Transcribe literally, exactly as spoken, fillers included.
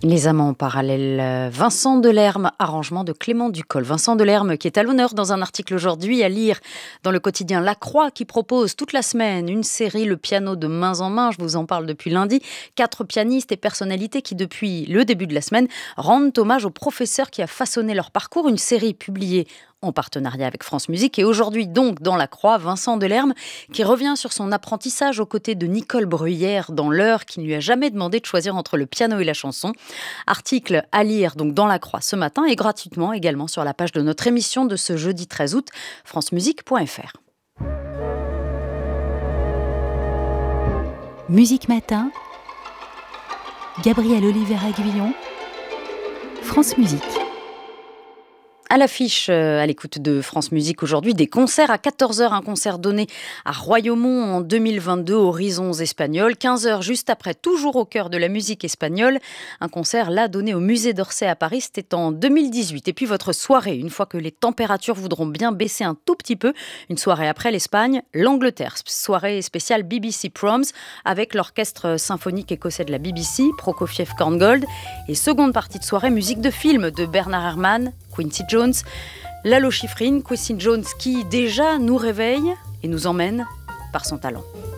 Les amants parallèles, Vincent Delerme, arrangement de Clément Ducol. Vincent Delerme qui est à l'honneur dans un article aujourd'hui à lire dans le quotidien La Croix qui propose toute la semaine une série Le piano de main en main, je vous en parle depuis lundi. Quatre pianistes et personnalités qui depuis le début de la semaine rendent hommage au professeur qui a façonné leur parcours. Une série publiée en partenariat avec France Musique. Et aujourd'hui, donc, dans La Croix, Vincent Delerme qui revient sur son apprentissage aux côtés de Nicole Bruyère dans l'heure qui ne lui a jamais demandé de choisir entre le piano et la chanson. Article à lire donc dans La Croix ce matin et gratuitement également sur la page de notre émission de ce jeudi treize août, francemusique point f r. Musique Matin, Gabriel Oliver-Aguillon, France Musique. À l'affiche, à l'écoute de France Musique aujourd'hui, des concerts à quatorze heures, un concert donné à Royaumont en deux mille vingt-deux, Horizons Espagnols. quinze heures juste après, toujours au cœur de la musique espagnole, un concert là donné au Musée d'Orsay à Paris, c'était en deux mille dix-huit. Et puis votre soirée, une fois que les températures voudront bien baisser un tout petit peu, une soirée après l'Espagne, l'Angleterre. Soirée spéciale B B C Proms avec l'orchestre symphonique écossais de la B B C, Prokofiev Korngold. Et seconde partie de soirée, musique de film de Bernard Herrmann, Quincy Jones, Lalo Schifrin, Quincy Jones qui déjà nous réveille et nous emmène par son talent.